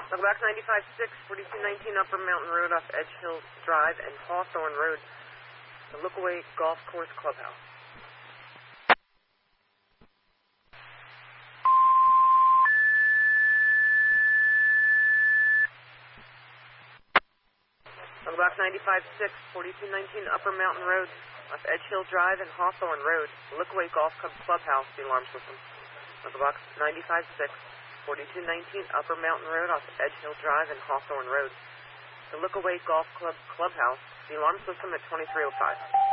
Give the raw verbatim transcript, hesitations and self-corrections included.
Welcome back, ninety-five six, forty-two nineteen Upper Mountain Road off Edge Hill Drive and Hawthorne Road, the Lookaway Golf Course Clubhouse. Welcome back, ninety-five six, forty-two nineteen Upper Mountain Road off Edge Hill Drive and Hawthorne Road, the Lookaway Golf Club Clubhouse, the alarm system. Welcome back, ninety-five six, forty-two nineteen Upper Mountain Road off Edge Hill Drive and Hawthorne Road, the Lookaway Golf Club Clubhouse, the alarm system at twenty-three oh five.